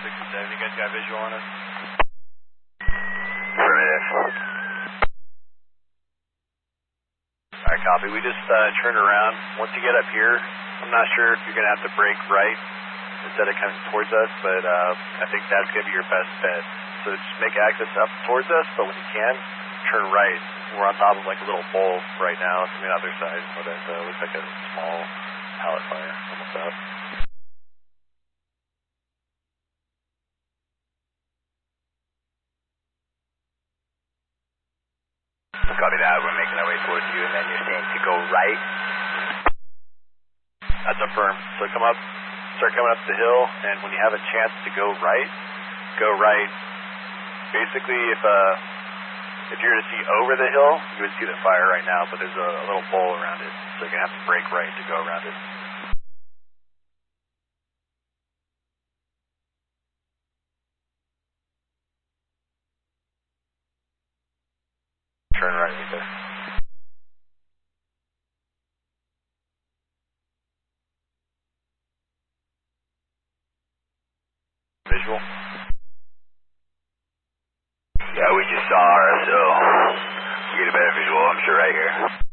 67, you guys got visual on us? Affirmative. Alright, copy. We just turned around. Once you get up here, I'm not sure if you're going to have to brake right instead of coming towards us, but I think that's going to be your best bet. So just make access up towards us, but when you can, turn right. We're on top of like a little bowl right now. It's on the other side where that looks like a small pallet fire almost up. Copy that. We're making our way towards you, and then you're saying to go right. That's a firm. So come up, start coming up the hill, and when you have a chance to go right, go right. Basically, if you're to see over the hill, you would see the fire right now, but there's a little bowl around it, so you're going to have to brake right to go around it. Turn right there. Visual? Yeah, we just saw RSO. We get a better visual, I'm sure, right here.